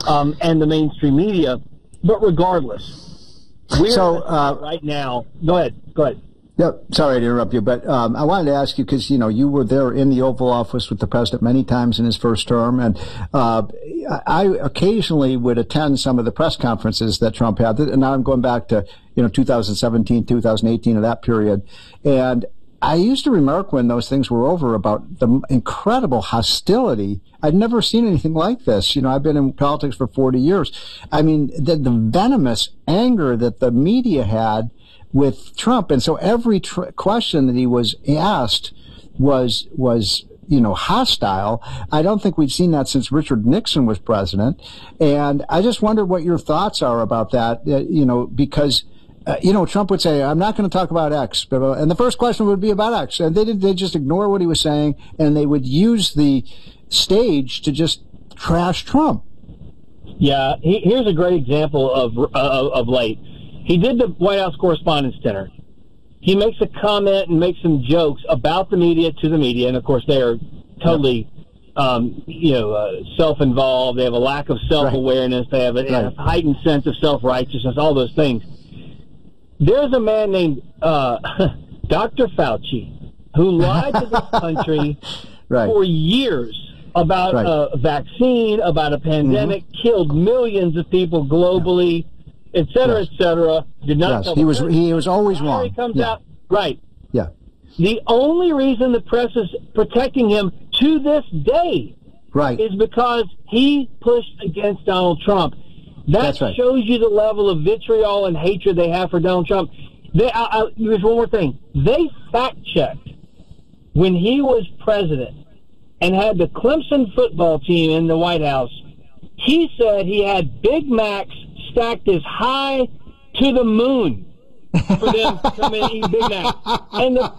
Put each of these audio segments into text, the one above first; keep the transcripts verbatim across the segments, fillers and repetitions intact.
um, and the mainstream media. But regardless, we're so, uh, right now. Go ahead. Go ahead. No, sorry to interrupt you, but um, I wanted to ask you because, you know, you were there in the Oval Office with the president many times in his first term, and uh, I occasionally would attend some of the press conferences that Trump had, and now I'm going back to, you know, two thousand seventeen, two thousand eighteen, of that period, and I used to remark when those things were over about the incredible hostility. I'd never seen anything like this. You know, I've been in politics for forty years. I mean, the, the venomous anger that the media had with Trump. And so every tr- question that he was asked was, was, you know, hostile. I don't think we've seen that since Richard Nixon was president. And I just wonder what your thoughts are about that, uh, you know, because, uh, you know, Trump would say, I'm not going to talk about X. But, uh, and the first question would be about X. And they did, they just ignore what he was saying, and they would use the stage to just trash Trump. Yeah, he, here's a great example of, uh, of late. He did the White House Correspondents' Dinner. He makes a comment and makes some jokes about the media to the media, and of course they are totally, um, you know, uh, self-involved. They have a lack of self-awareness. They have a, right. a heightened sense of self-righteousness. All those things. There's a man named uh, Doctor Fauci who lied to this country right. for years about right. a vaccine, about a pandemic, mm-hmm. killed millions of people globally. Yeah. Et cetera, yes. et cetera. Did not. Yes, he was. He was always wrong. He comes yeah. out right. Yeah. The only reason the press is protecting him to this day, right, is because he pushed against Donald Trump. That That's right. shows you the level of vitriol and hatred they have for Donald Trump. They, I, I, there's one more thing. They fact checked when he was president and had the Clemson football team in the White House. He said he had Big Macs stacked as high to the moon for them to come in and eat Big Macs. And the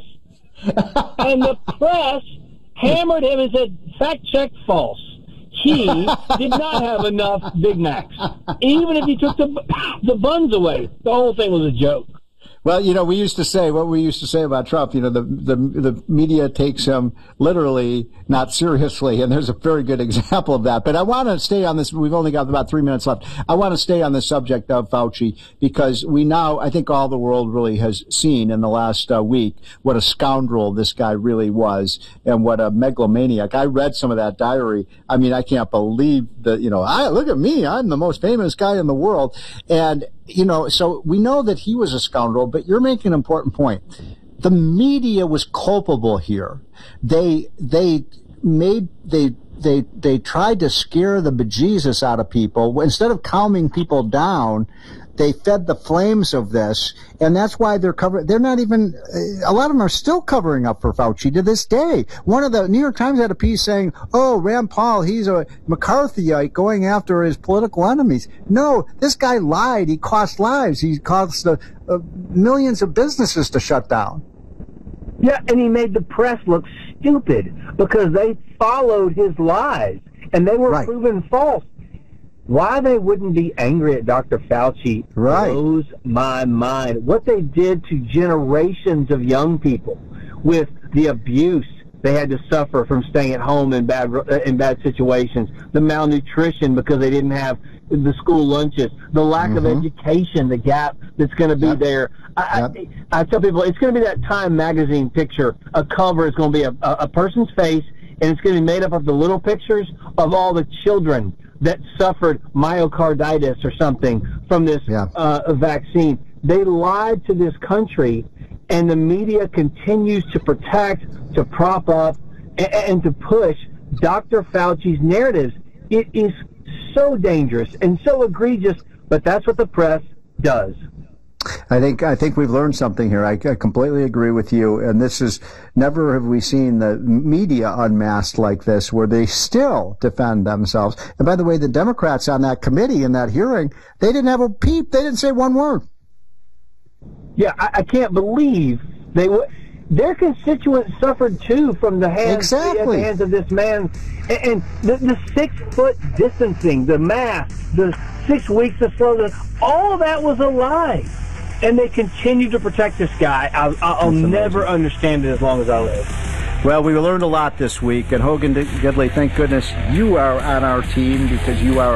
press, and the press hammered him and said, fact check false. He did not have enough Big Macs. Even if he took the, the buns away, the whole thing was a joke. Well, you know, we used to say, what we used to say about Trump, you know, the, the, the media takes him literally, not seriously, and there's a very good example of that. But I want to stay on this. We've only got about three minutes left. I want to stay on the subject of Fauci because we now, I think all the world really has seen in the last uh, week what a scoundrel this guy really was and what a megalomaniac. I read some of that diary. I mean, I can't believe that, you know, I look at me, I'm the most famous guy in the world. And you know, so we know that he was a scoundrel, but you're making an important point. The media was culpable here. They, they made, they, they, they tried to scare the bejesus out of people. Instead of calming people down, they fed the flames of this, and that's why they're covering. They're not even. A lot of them are still covering up for Fauci to this day. One of the New York Times had a piece saying, "Oh, Rand Paul, he's a McCarthyite going after his political enemies." No, this guy lied. He cost lives. He caused uh, uh, millions of businesses to shut down. Yeah, and he made the press look stupid because they followed his lies, and they were right. proven false. Why they wouldn't be angry at Doctor Fauci right. blows my mind. What they did to generations of young people with the abuse they had to suffer from staying at home in bad in bad situations, the malnutrition because they didn't have the school lunches, the lack mm-hmm. of education, the gap that's going to be yep. there. I, yep. I, I tell people it's going to be that Time magazine picture. A cover is going to be a, a, a person's face, and it's going to be made up of the little pictures of all the children that suffered myocarditis or something from this yeah. uh, vaccine. They lied to this country, and the media continues to protect, to prop up, and, and to push Doctor Fauci's narratives. It is so dangerous and so egregious, but that's what the press does. I think I think we've learned something here. I, I completely agree with you. And this is never have we seen the media unmasked like this, where they still defend themselves. And by the way, the Democrats on that committee in that hearing, they didn't have a peep. They didn't say one word. Yeah, I, I can't believe they would. Their constituents suffered too from the hands, exactly. at the hands of this man. And, and the, the six foot distancing, the mask, the six weeks of slow, all of that was a lie. And they continue to protect this guy. I'll, I'll never understand it as long as I live. Well, we learned a lot this week. And Hogan Gidley, thank goodness you are on our team because you are